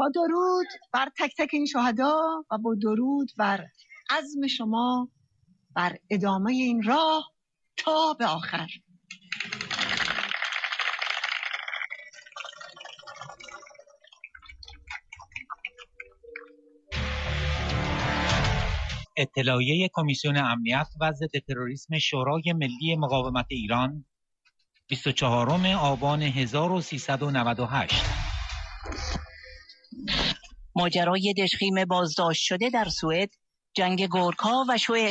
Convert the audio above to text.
با درود بر تک تک این شهدا و با درود بر عزم شما بر ادامه این راه تا به آخر. اطلاعیه کمیسیون امنیت و ضد تروریسم شورای ملی مقاومت ایران 24 آبان 1398. ماجرای دژخیم بازداشت شده در سوئد، جنگ گورکا و شوع